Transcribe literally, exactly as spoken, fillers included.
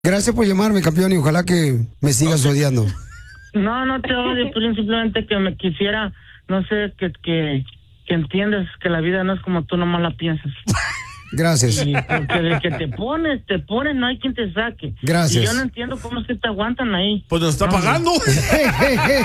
Gracias por llamarme, campeón, y ojalá que me sigas odiando. No, no te odio, Piolín, simplemente que me quisiera, no sé, que, que, que entiendas que la vida no es como tú nomás la piensas. Gracias. Y porque de que te pones, te pones, no hay quien te saque. Gracias. Y yo no entiendo cómo es que te aguantan ahí. Pues nos está No, pagando.